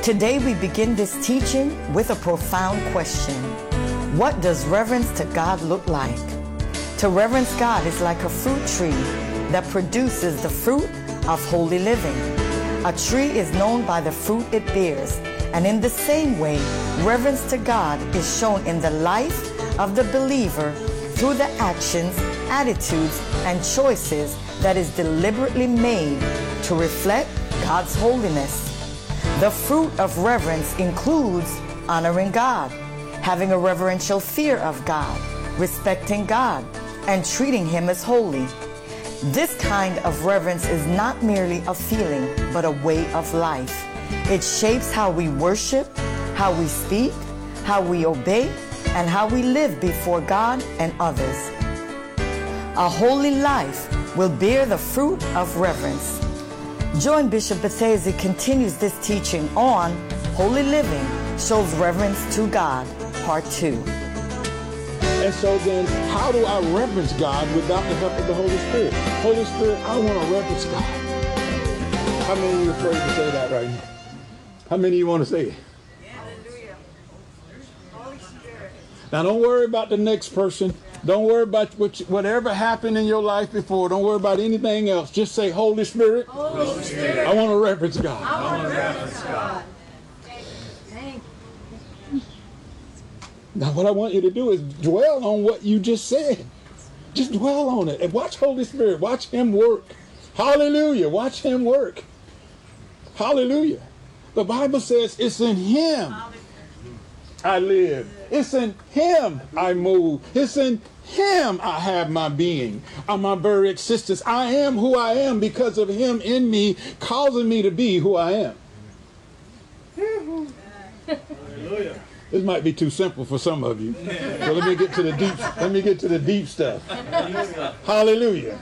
Today we begin this teaching with a profound question. What does reverence to God look like? To reverence God is like a fruit tree that produces the fruit of holy living. A tree is known by the fruit it bears, and in the same way, reverence to God is shown in the life of the believer through the actions, attitudes, and choices that is deliberately made to reflect God's holiness. The fruit of reverence includes honoring God, having a reverential fear of God, respecting God, and treating Him as holy. This kind of reverence is not merely a feeling, but a way of life. It shapes how we worship, how we speak, how we obey, and how we live before God and others. A holy life will bear the fruit of reverence. Join Bishop Bethesda continues this teaching on Holy Living Shows Reverence to God, Part 2. And so then, how do I reverence God without the help of the Holy Spirit? Holy Spirit, I want to reverence God. How many of you are afraid to say that right now? How many of you want to say it? Hallelujah. Holy Spirit. Now, don't worry about the next person. Don't worry about whatever happened in your life before. Don't worry about anything else. Just say, Holy Spirit, Holy Spirit. I want to reverence God. I want to reverence God. Thank you. Now, what I want you to do is dwell on what you just said. Just dwell on it. And watch Holy Spirit. Watch Him work. Hallelujah. Watch Him work. Hallelujah. The Bible says it's in Him I live. It's in Him I move. It's in Him I have my being, my very existence. I am who I am because of Him in me, causing me to be who I am. Hallelujah. This might be too simple for some of you. So let me get to the deep. Let me get to the deep stuff. Hallelujah.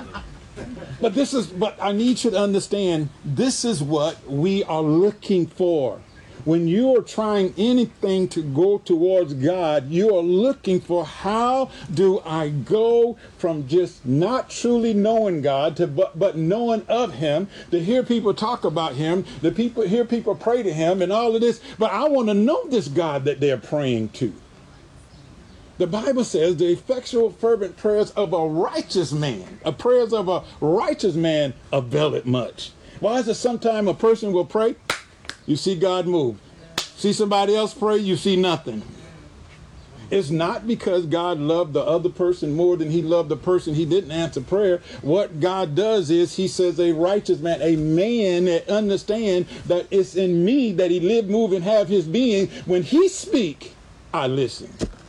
But I need you to understand, this is what we are looking for. When you are trying anything to go towards God, you are looking for, how do I go from just not truly knowing God to but knowing of Him, to hear people talk about Him, hear people pray to Him and all of this. But I want to know this God that they're praying to. The Bible says the effectual fervent prayers of a righteous man, prayers of a righteous man availeth much. Why is it sometimes a person will pray, you see God move. See somebody else pray, you see nothing. It's not because God loved the other person more than He loved the person He didn't answer prayer. What God does is He says a righteous man, a man that understands that it's in me that He live, move, and have His being. When He speak, I listen.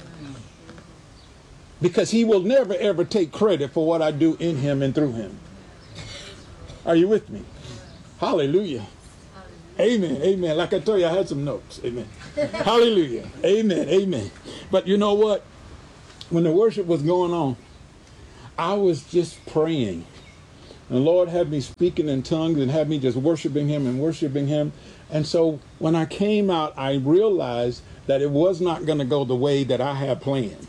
Because He will never ever take credit for what I do in Him and through Him. Are you with me? Hallelujah. Amen. Amen. Like I told you, I had some notes. Amen. Hallelujah. Amen. Amen. But you know what? When the worship was going on, I was just praying. And the Lord had me speaking in tongues and had me just worshiping Him and worshiping Him. And so when I came out, I realized that it was not going to go the way that I had planned.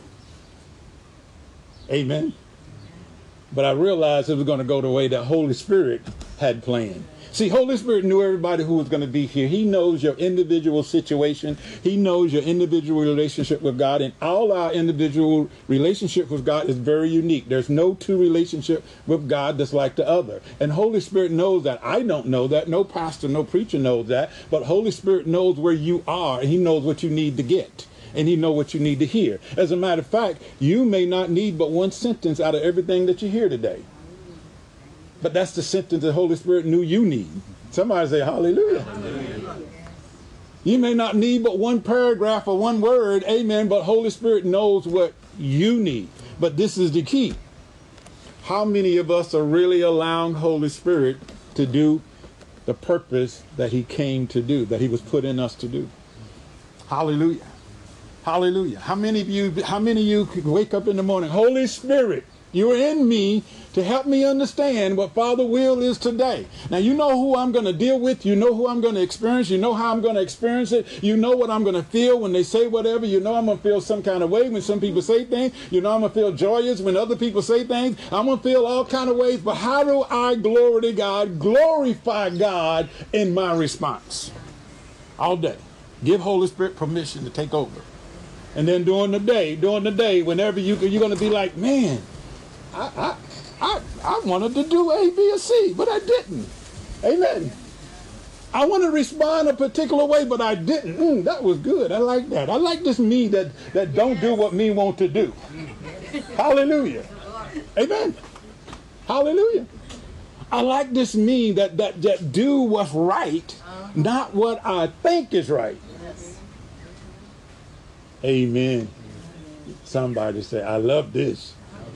Amen. But I realized it was going to go the way that Holy Spirit had planned. See, Holy Spirit knew everybody who was going to be here. He knows your individual situation. He knows your individual relationship with God. And all our individual relationship with God is very unique. There's no two relationship with God that's like the other. And Holy Spirit knows that. I don't know that. No pastor, no preacher knows that. But Holy Spirit knows where you are, and He knows what you need to get. And He knows what you need to hear. As a matter of fact, you may not need but one sentence out of everything that you hear today. But that's the sentence the Holy Spirit knew you need. Somebody say hallelujah. Hallelujah. You may not need but one paragraph or one word, amen, but Holy Spirit knows what you need. But this is the key. How many of us are really allowing Holy Spirit to do the purpose that He came to do, that He was put in us to do? Hallelujah. Hallelujah. How many of you could wake up in the morning, Holy Spirit, you are in me to help me understand what Father will is today. Now, you know who I'm going to deal with. You know who I'm going to experience. You know how I'm going to experience it. You know what I'm going to feel when they say whatever. You know I'm going to feel some kind of way when some people say things. You know I'm going to feel joyous when other people say things. I'm going to feel all kind of ways. But how do I glorify God in my response? all day. Give Holy Spirit permission to take over. And then during the day, whenever you're going to be like, man, I wanted to do A, B, or C, but I didn't. Amen. I want to respond a particular way, but I didn't. That was good. I like that. I like this me that don't do what me want to do. Hallelujah. Amen. Hallelujah. I like this me that do what's right, not what I think is right. Amen. Somebody say, I love this.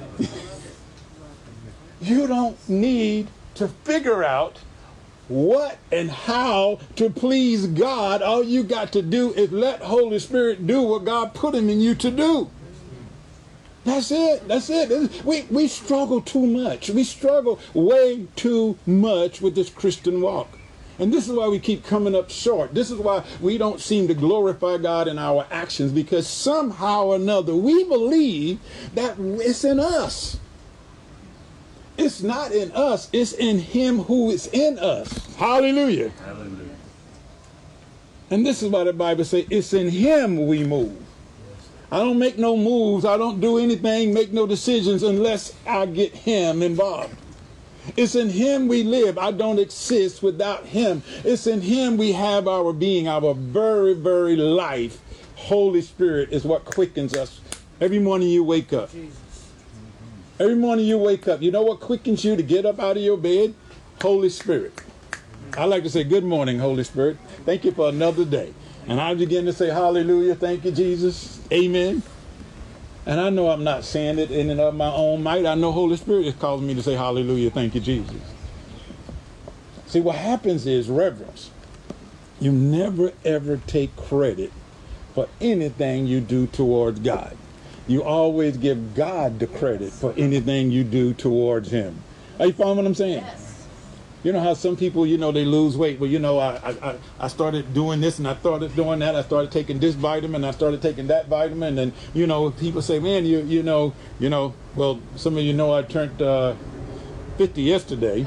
You don't need to figure out what and how to please God. All you got to do is let Holy Spirit do what God put him in you to do. That's it. That's it. We struggle too much. We struggle way too much with this Christian walk. And this is why we keep coming up short. This is why we don't seem to glorify God in our actions, because somehow or another we believe that it's in us. It's not in us. It's in him who is in us. Hallelujah. Hallelujah. And this is why the Bible says it's in him we move. I don't make no moves. I don't do anything, make no decisions unless I get him involved. It's in him we live. I don't exist without him. It's in him we have our being, our very, very life. Holy Spirit is what quickens us. Every morning you wake up. Every morning you wake up. You know what quickens you to get up out of your bed? Holy Spirit. I like to say, good morning, Holy Spirit. Thank you for another day. And I begin to say, hallelujah. Thank you, Jesus. Amen. And I know I'm not saying it in and of my own might. I know Holy Spirit is causing me to say, hallelujah. Thank you, Jesus. See, what happens is reverence. You never, ever take credit for anything you do towards God. You always give God the credit for anything you do towards him. Are you following what I'm saying? Yes. You know how some people, they lose weight. Well, I started doing this and I started doing that. I started taking this vitamin. I started taking that vitamin. And, people say, man, well, some of you know I turned 50 yesterday.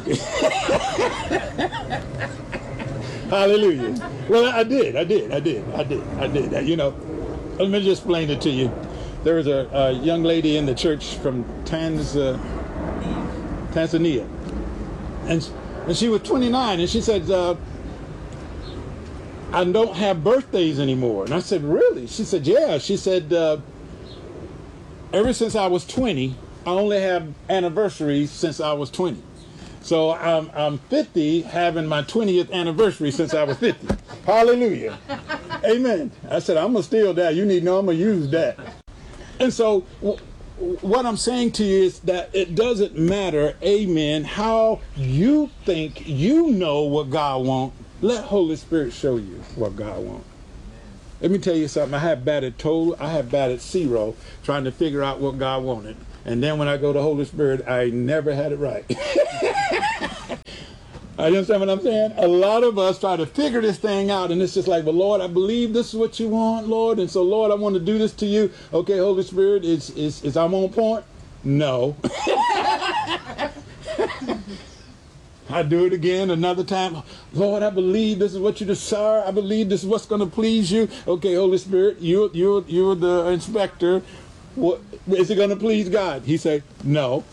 Hallelujah. Well, I did. Let me just explain it to you. There was a young lady in the church from Tanzania. And she was 29, and she said, I don't have birthdays anymore. And I said, really? She said, yeah. She said, ever since I was 20, I only have anniversaries since I was 20. So I'm 50, having my 20th anniversary since I was 50. Hallelujah. Amen. I said, I'm going to steal that. You need to know I'm going to use that. And so what I'm saying to you is that it doesn't matter, amen, how you think you know what God wants. Let Holy Spirit show you what God wants. Let me tell you something. I have batted 0 trying to figure out what God wanted. And then when I go to Holy Spirit, I never had it right. You understand what I'm saying? A lot of us try to figure this thing out, and it's just like, well, Lord, I believe this is what you want, Lord, and so, Lord, I want to do this to you. Okay, Holy Spirit, is I'm on point? No. I do it again another time. Lord, I believe this is what you desire. I believe this is what's going to please you. Okay, Holy Spirit, you're the inspector. What, is it going to please God? He said, no.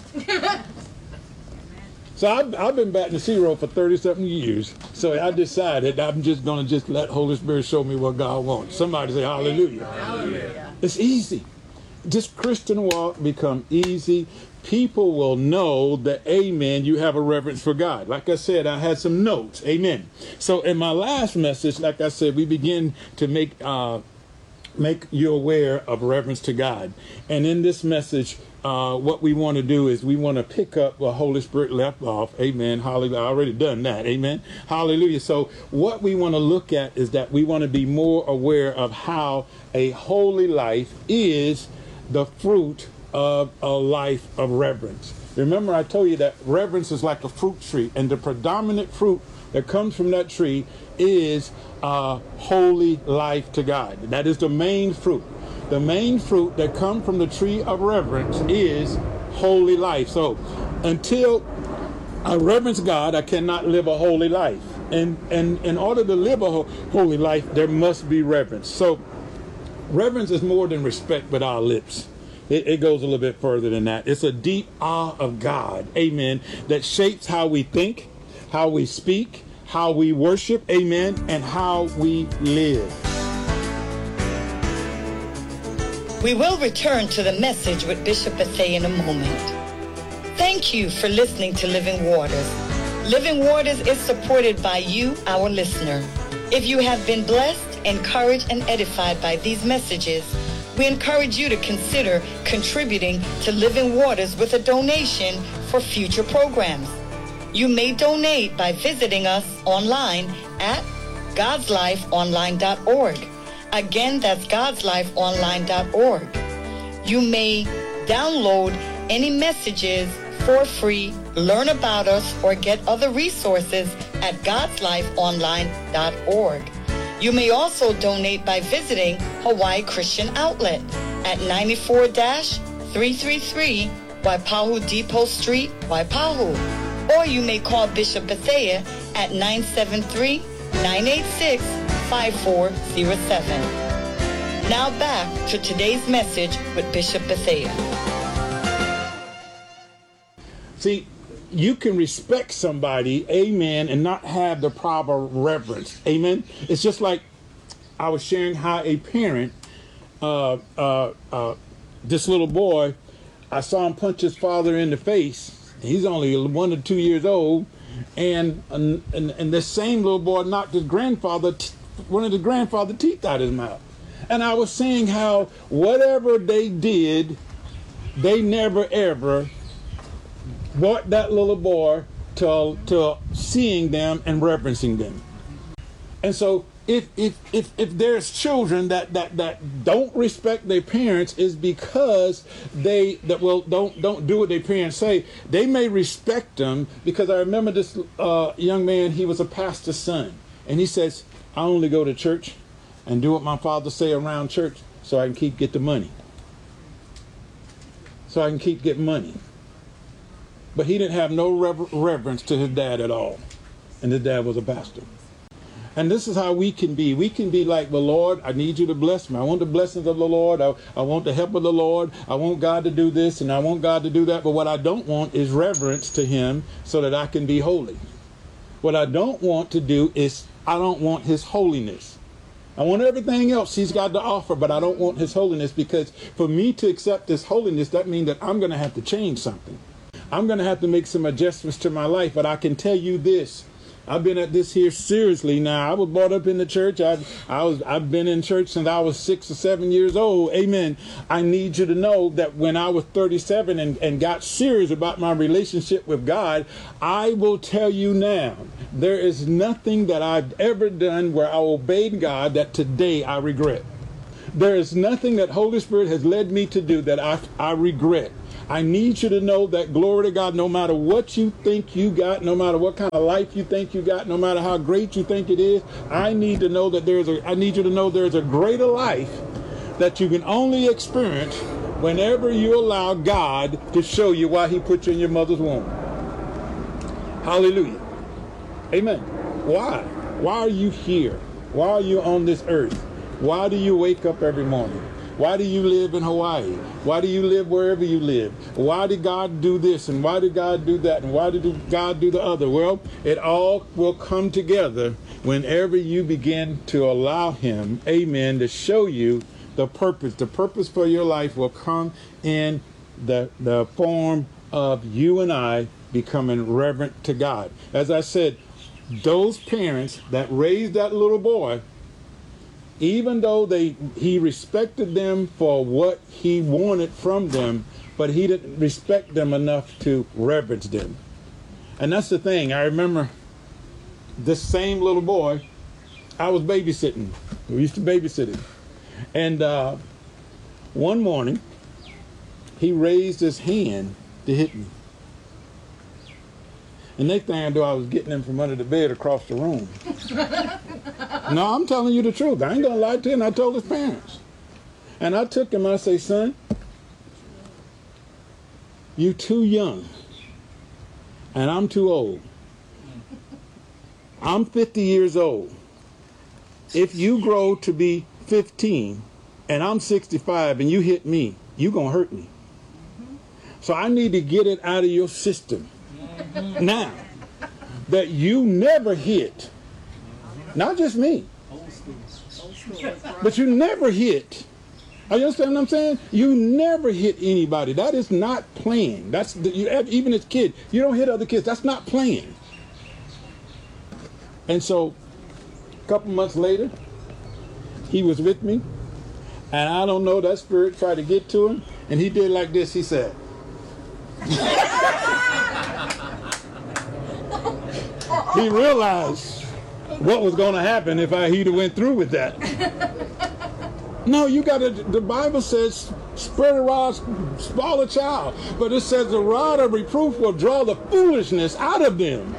So I've been batting 0 for 30-something years. So I decided I'm just going to let Holy Spirit show me what God wants. Somebody say hallelujah. Hallelujah. It's easy. This Christian walk become easy. People will know that, amen, you have a reverence for God. Like I said, I had some notes. Amen. So in my last message, like I said, we begin to make you aware of reverence to God. And in this message, what we want to do is we want to pick up where Holy Spirit left off. Amen. Hallelujah. I already done that. Amen. Hallelujah. So what we want to look at is that we want to be more aware of how a holy life is the fruit of a life of reverence. Remember, I told you that reverence is like a fruit tree, and the predominant fruit that comes from that tree is holy life to God. That is the main fruit. The main fruit that comes from the tree of reverence is holy life. So until I reverence God, I cannot live a holy life. And in order to live a holy life, there must be reverence. So reverence is more than respect with our lips. It goes a little bit further than that. It's a deep awe of God, amen, that shapes how we think, how we speak, how we worship, amen, and how we live. We will return to the message with Bishop Bethea in a moment. Thank you for listening to Living Waters. Living Waters is supported by you, our listener. If you have been blessed, encouraged, and edified by these messages, we encourage you to consider contributing to Living Waters with a donation for future programs. You may donate by visiting us online at godslifeonline.org. Again, that's godslifeonline.org. You may download any messages for free, learn about us, or get other resources at godslifeonline.org. You may also donate by visiting Hawaii Christian Outlet at 94-333 Waipahu Depot Street, Waipahu. Or you may call Bishop Bethea at 973-986-5407. Now back to today's message with Bishop Bethea. See, you can respect somebody, amen, and not have the proper reverence, amen. It's just like I was sharing how a parent, this little boy, I saw him punch his father in the face. He's only 1 or 2 years old, and this same little boy knocked his grandfather, one of his grandfather's teeth out of his mouth. And I was saying how whatever they did, they never ever brought that little boy to seeing them and reverencing them. And so if there's children that don't respect their parents, is because they don't do what their parents say. They may respect them, because I remember this young man, he was a pastor's son, and he says, I only go to church and do what my father say around church so I can get the money. So I can keep getting money. But he didn't have no reverence to his dad at all. And his dad was a pastor. And this is how we can be. We can be like, well, Lord, I need you to bless me. I want the blessings of the Lord. I want the help of the Lord. I want God to do this and I want God to do that. But what I don't want is reverence to him so that I can be holy. What I don't want to do is, I don't want his holiness. I want everything else he's got to offer, but I don't want his holiness, because for me to accept his holiness, that means that I'm going to have to change something. I'm going to have to make some adjustments to my life. But I can tell you this. I've been at this here seriously now. I was brought up in the church. I've been in church since I was 6 or 7 years old. Amen. I need you to know that when I was 37 and got serious about my relationship with God, I will tell you now, there is nothing that I've ever done where I obeyed God that today I regret. There is nothing that Holy Spirit has led me to do that I regret. I need you to know that, glory to God, no matter what you think you got, no matter what kind of life you think you got, no matter how great you think it is, I need you to know that there's a greater life that you can only experience whenever you allow God to show you why he put you in your mother's womb. Hallelujah. Amen. Why? Why are you here? Why are you on this earth? Why do you wake up every morning? Why do you live in Hawaii? Why do you live wherever you live? Why did God do this? And why did God do that? And why did God do the other? Well, it all will come together whenever you begin to allow him, amen, to show you the purpose. The purpose for your life will come in the form of you and I becoming reverent to God. As I said, those parents that raised that little boy, even though he respected them for what he wanted from them, but he didn't respect them enough to reverence them. And that's the thing. I remember this same little boy, I was babysitting. We used to babysit him. And one morning, he raised his hand to hit me. And next thing I knew, I was getting him from under the bed across the room. No, I'm telling you the truth. I ain't going to lie to you. And I told his parents. And I took him, I say, son, you too young. And I'm too old. I'm 50 years old. If you grow to be 15 and I'm 65 and you hit me, you're going to hurt me. So I need to get it out of your system now that you never hit, not just me, but you never hit. You understand what I'm saying? You never hit anybody. That is not playing. That's even as a kid, you don't hit other kids. That's not playing. And so a couple months later, he was with me, and I don't know, that spirit tried to get to him, and he did like this. He said, he realized what was going to happen if he'd have went through with that. No, you got to, the Bible says, spread a rod, spoil a child. But it says the rod of reproof will draw the foolishness out of them.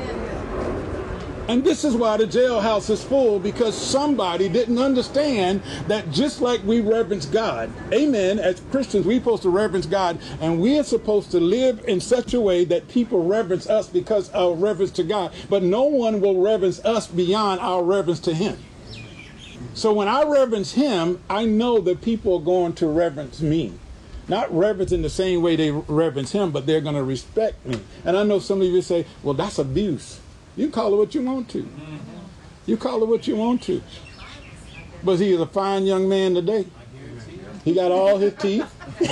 And this is why the jailhouse is full, because somebody didn't understand that just like we reverence God, amen, as Christians, we're supposed to reverence God, and we are supposed to live in such a way that people reverence us because of reverence to God. But no one will reverence us beyond our reverence to Him. So when I reverence Him, I know that people are going to reverence me. Not reverence in the same way they reverence Him, but they're going to respect me. And I know some of you say, well, that's abuse. You call it what you want to. You call it what you want to. But he is a fine young man today. He got all his teeth.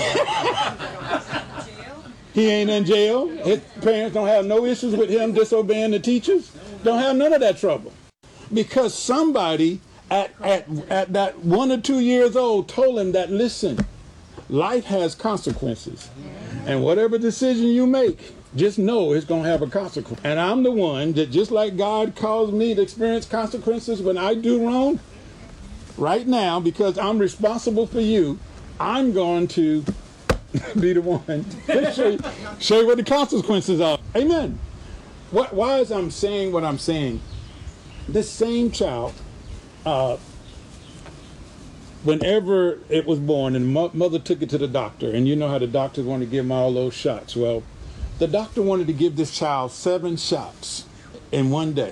He ain't in jail. His parents don't have no issues with him disobeying the teachers. Don't have none of that trouble. Because somebody at that 1 or 2 years old told him that, listen, life has consequences. And whatever decision you make, just know it's going to have a consequence. And I'm the one that, just like God caused me to experience consequences when I do wrong, right now, because I'm responsible for you, I'm going to be the one to show you what the consequences are. Amen. Why is I'm saying what I'm saying? This same child, whenever it was born, and mother took it to the doctor, and you know how the doctors want to give him all those shots. Well, the doctor wanted to give this child 7 shots in one day.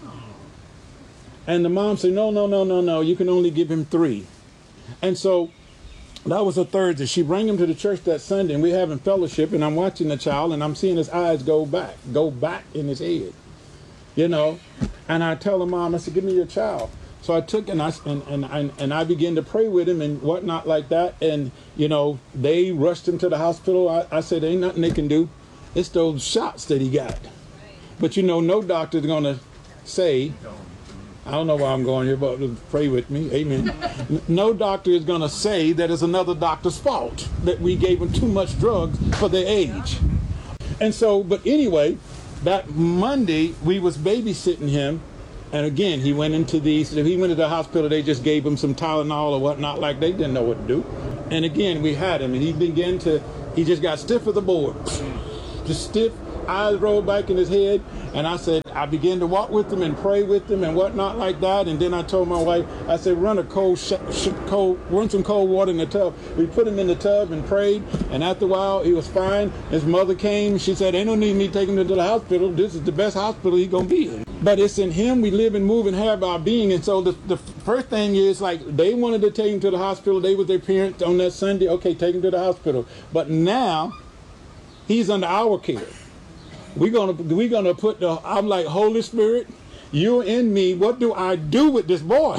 And the mom said, no, you can only give him 3. And so that was a Thursday. She bring him to the church that Sunday, and we're having fellowship, and I'm watching the child, and I'm seeing his eyes go back in his head, you know. And I tell the mom, I said, give me your child. So I took and I began to pray with him and whatnot like that. And, you know, they rushed him to the hospital. I said, ain't nothing they can do. It's those shots that he got. But, you know, no doctor's going to say, I don't know why I'm going here, but pray with me. Amen. No doctor is going to say that it's another doctor's fault that we gave him too much drugs for their age. And so, but anyway, that Monday we was babysitting him. And again, he went into he went to the hospital, they just gave him some Tylenol or whatnot, like they didn't know what to do. And again, we had him, and he just got stiff as a board. Just stiff, eyes rolled back in his head. And I said, I began to walk with him and pray with him and whatnot like that. And then I told my wife, I said, run some cold water in the tub. We put him in the tub and prayed. And after a while, he was fine. His mother came. She said, ain't no need me taking him to the hospital. This is the best hospital he's going to be in. But it's in Him we live and move and have our being. And so the first thing is, like, they wanted to take him to the hospital. They were their parents on that Sunday. Okay, take him to the hospital. But now he's under our care. We're gonna put I'm like, Holy Spirit, you're in me. What do I do with this boy?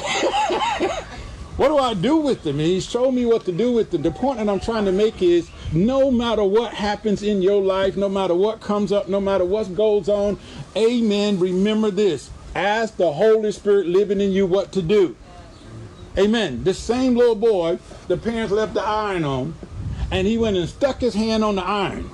What do I do with him? And He showed me what to do with him. The point that I'm trying to make is, no matter what happens in your life, no matter what comes up, no matter what goes on, amen, remember this. Ask the Holy Spirit living in you what to do. Amen. This same little boy, the parents left the iron on, and he went and stuck his hand on the iron.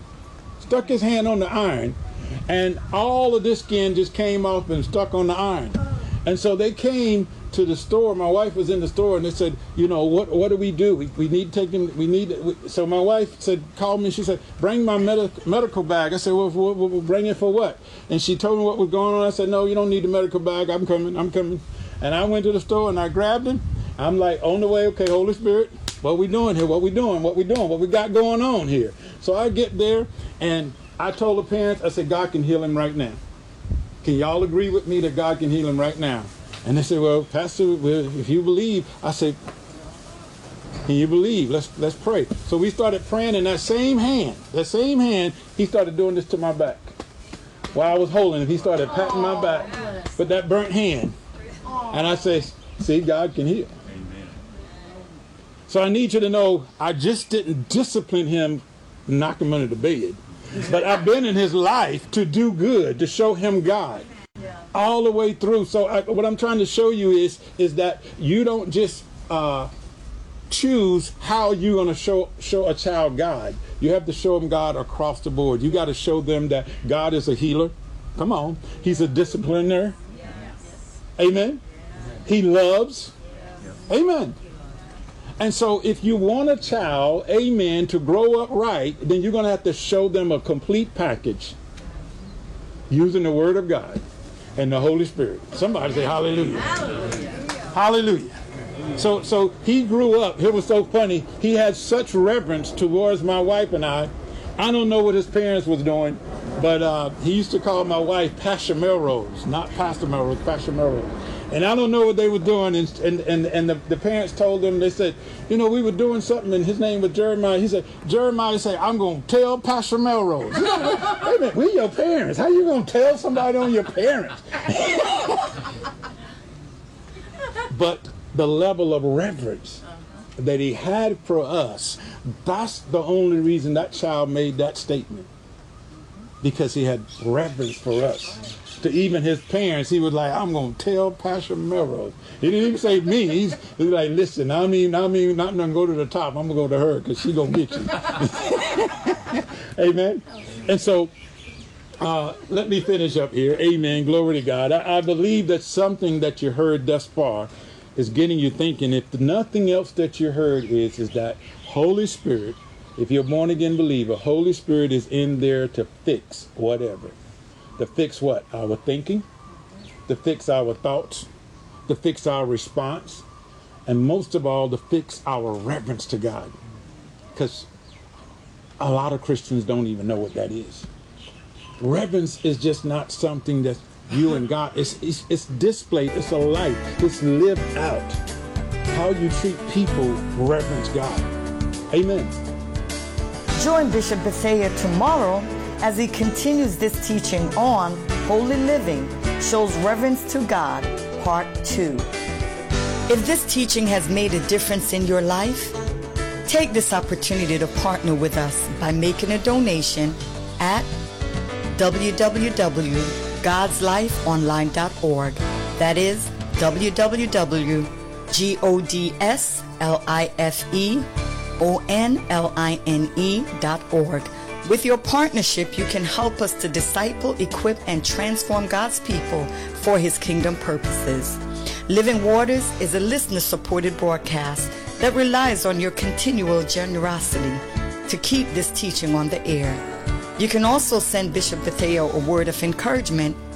And all of this skin just came off and stuck on the iron. And so they came to the store. My wife was in the store, and they said, you know, what do? We need to take him. So my wife called me. She said, bring my medical bag. I said, well, we'll bring it for what? And she told me what was going on. I said, no, you don't need the medical bag. I'm coming. And I went to the store, and I grabbed him. I'm like, on the way. Okay, Holy Spirit, what we doing here? What we got going on here? So I get there, and I told the parents, I said, God can heal him right now. can y'all agree with me that God can heal him right now? And they said, well, Pastor, if you believe, I said, can you believe? Let's pray. So we started praying, and that same hand, he started doing this to my back. While I was holding him, he started patting my back with that burnt hand. And I said, see, God can heal. Amen. So I need you to know, I just didn't discipline him, knock him under the bed. But I've been in his life to do good, to show him God. All the way through. So what I'm trying to show you is that you don't just choose how you're going to show a child God. You have to show them God across the board. You got to show them that God is a healer. Come on. He's a discipliner. Amen. He loves. Amen. And so if you want a child, amen, to grow up right, then you're going to have to show them a complete package using the Word of God and the Holy Spirit. Somebody say hallelujah. Hallelujah. Hallelujah. So he grew up. It was so funny. He had such reverence towards my wife and I. I don't know what his parents was doing, but he used to call my wife Pastor Melrose, not Pastor Melrose, Pastor Melrose. And I don't know what they were doing. And the parents told them, they said, you know, we were doing something, and his name was Jeremiah. He said, Jeremiah said, I'm going to tell Pastor Melrose. Wait a minute, we your parents. How you going to tell somebody on your parents? But the level of reverence that he had for us, that's the only reason that child made that statement. Because he had reverence for us. To even his parents, he was like, I'm going to tell Pastor Melrose. He didn't even say me. He's like, listen, I mean, not going to go to the top. I'm going to go to her because she's going to get you. Amen. And so, let me finish up here. Amen. Glory to God. I believe that something that you heard thus far is getting you thinking. If nothing else that you heard is that Holy Spirit, if you're a born again believer, Holy Spirit is in there to fix whatever. To fix what? Our thinking, to fix our thoughts, to fix our response, and most of all, to fix our reverence to God. Because a lot of Christians don't even know what that is. Reverence is just not something that you and God, it's displayed, it's a life, it's lived out. How you treat people reverence God. Amen. Join Bishop Bethea tomorrow as he continues this teaching on Holy Living Shows Reverence to God, Part 2. If this teaching has made a difference in your life, take this opportunity to partner with us by making a donation at www.godslifeonline.org. That is www.godslifeonline.org. With your partnership, you can help us to disciple, equip, and transform God's people for His kingdom purposes. Living Waters is a listener-supported broadcast that relies on your continual generosity to keep this teaching on the air. You can also send Bishop Bethea a word of encouragement